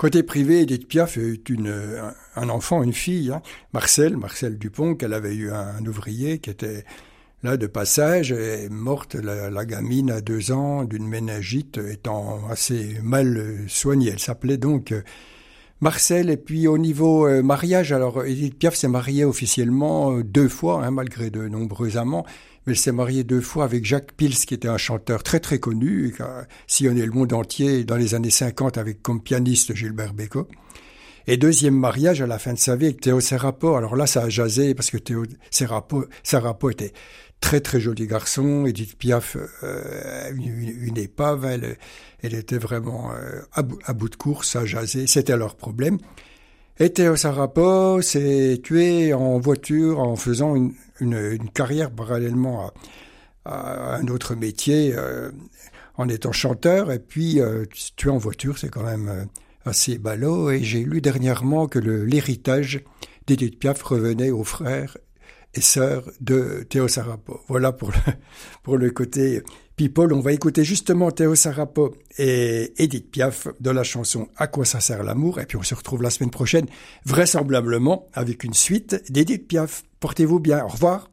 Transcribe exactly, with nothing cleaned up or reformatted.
Côté privé, Édith Piaf est une, un, un enfant, une fille, hein. Marcel, Marcel Dupont, qu'elle avait eu un, un ouvrier qui était là de passage, est morte la, la gamine à deux ans d'une méningite étant assez mal soignée. Elle s'appelait donc Marcel. Et puis au niveau euh, mariage, alors Édith Piaf s'est mariée officiellement euh, deux fois, hein, malgré de nombreux amants. Mais elle s'est mariée deux fois avec Jacques Pils, qui était un chanteur très très connu, qui a sillonné le monde entier dans les années cinquante avec comme pianiste Gilbert Bécaud. Et deuxième mariage à la fin de sa vie avec Théo Serapo. Alors là, ça a jasé parce que Théo Serapo, Serapo était très très joli garçon. Édith Piaf, euh, une, une épave, elle, elle était vraiment euh, à, bout, à bout de course, ça a jasé, c'était leur problème. Et Théo Serapo s'est tué en voiture en faisant une, une, une carrière parallèlement à, à un autre métier, euh, en étant chanteur. Et puis, euh, tué en voiture, c'est quand même euh, assez ballot. Et j'ai lu dernièrement que le, l'héritage d'Édith Piaf revenait aux frères et sœurs de Théo Serapo. Voilà pour le, pour le côté people. On va écouter justement Théo Serapo et Édith Piaf de la chanson « À quoi ça sert l'amour ?» Et puis on se retrouve la semaine prochaine, vraisemblablement avec une suite d'Édith Piaf. Portez-vous bien. Au revoir.